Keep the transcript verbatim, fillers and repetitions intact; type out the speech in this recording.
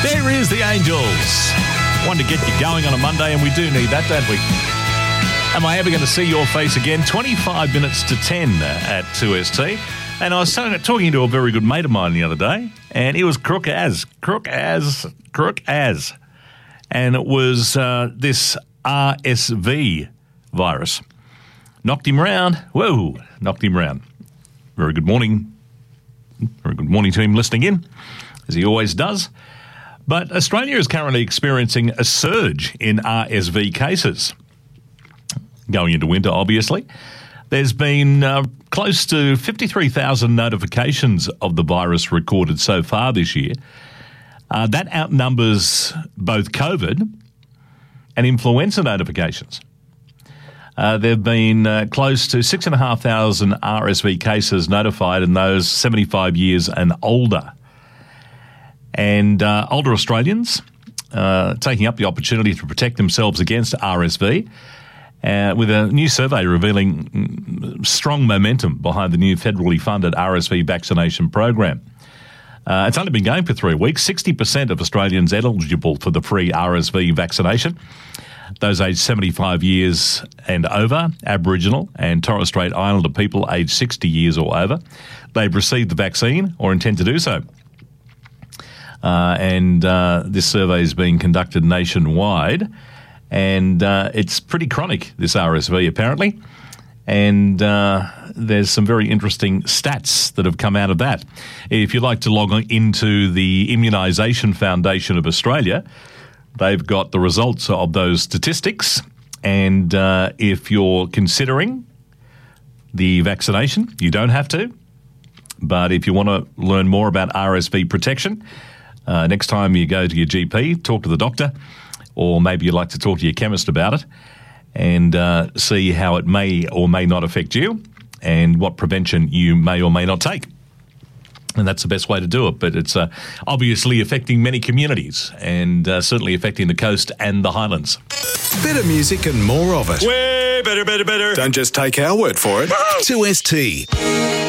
There is the Angels. One to get you going on a Monday, and we do need that, don't we? Am I ever going to see your face again? twenty-five minutes to ten at two S T. And I was talking to a very good mate of mine the other day, and he was crook as, crook as, crook as. And it was uh, this R S V virus. Knocked him round. Whoa, knocked him round. Very good morning. Very good morning to him listening in, as he always does. But Australia is currently experiencing a surge in R S V cases. Going into winter, obviously. There's been uh, close to fifty-three thousand notifications of the virus recorded so far this year. Uh, that outnumbers both COVID and influenza notifications. Uh, there have been uh, close to six thousand five hundred R S V cases notified in those seventy-five years and older. And uh, older Australians uh, taking up the opportunity to protect themselves against R S V. Uh, with a new survey revealing strong momentum behind the new federally funded R S V vaccination program. Uh, it's only been going for three weeks. sixty percent of Australians eligible for the free R S V vaccination, those aged seventy-five years and over, Aboriginal and Torres Strait Islander people aged sixty years or over, they've received the vaccine or intend to do so. Uh, and uh, this survey is being conducted nationwide. And uh, it's pretty chronic, this R S V, apparently. And uh, there's some very interesting stats that have come out of that. If you'd like to log on into the Immunisation Foundation of Australia, they've got the results of those statistics. And uh, if you're considering the vaccination, you don't have to. But if you want to learn more about R S V protection, uh, next time you go to your G P, talk to the doctor. Or maybe you'd like to talk to your chemist about it and uh, see how it may or may not affect you and what prevention you may or may not take. And that's the best way to do it. But it's uh, obviously affecting many communities and uh, certainly affecting the coast and the highlands. Better music and more of it. Way better, better, better. Don't just take our word for it. two S T.